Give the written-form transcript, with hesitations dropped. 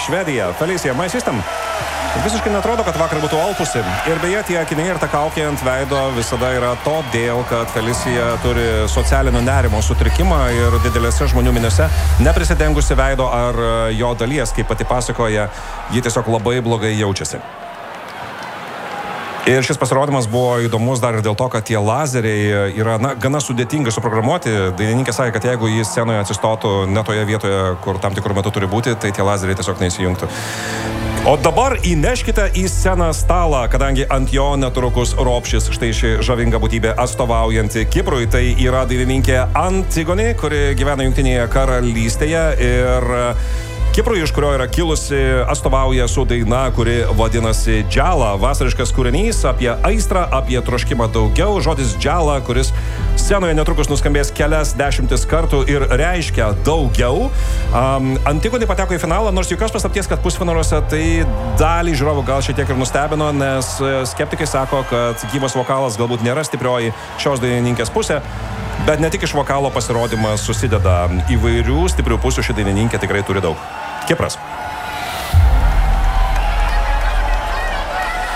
Švedija. Felicija, My System. Visiškai netrodo, kad vakar būtų alpusi. Ir beje, tie akiniai ir ta kaukė ant veido visada yra todėl, kad Felicija turi socialinio nerimo sutrikimą ir didelėse žmonių miniose neprisidengusi veido ar jo dalies, kaip pati pasakoja, ji tiesiog labai blogai jaučiasi. Ir šis pasirodymas buvo įdomus dar ir dėl to, kad tie lazeriai yra gana sudėtingai suprogramuoti. Dainininkė sakė, kad jeigu jis scenoje atsistotų ne toje vietoje, kur tam tikrų metu turi būti, tai tie lazeriai tiesiog neįsijungtų. O dabar įneškite į sceną stalą, kadangi ant jo netrukus ropšis štai ši žavinga būtybė atstovaujanti Kiprui. Tai yra dainininkė Antigonė, kuri gyvena Jungtinėje karalystėje ir Kiprui, iš kurio yra kilusi, atstovauja su daina, kuri vadinasi Džala. Vasariškas kūrinys apie aistrą, apie troškimą daugiau. Žodis Džala, kuris scenoje netrukus nuskambės kelias dešimtis kartų ir reiškia daugiau. Antigonė pateko į finalą, nors jokios paslapties, kad pusfinaliuose tai dalį žiūrovų gal šiek tiek ir nustebino, nes skeptikai sako, kad gyvas vokalas galbūt nėra stiprioji šios dainininkės pusė. Bet ne tik iš vokalo pasirodymas susideda įvairių stiprių pusių, ši dainininkė tikrai turi daug. Kipras.